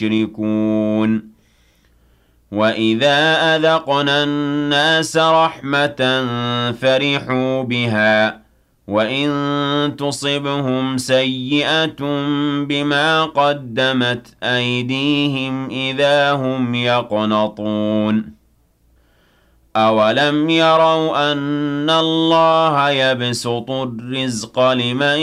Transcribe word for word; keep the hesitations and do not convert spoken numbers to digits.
يشركون وَإِذَا أَذَقْنَا النَّاسَ رَحْمَةً فَرِحُوا بِهَا وَإِن تُصِبْهُمْ سَيِّئَةٌ بِمَا قَدَّمَتْ أَيْدِيهِمْ إِذَا هُمْ يَقْنَطُونَ أَوَلَمْ يَرَوْا أَنَّ اللَّهَ يَبْسُطُ الرِّزْقَ لِمَن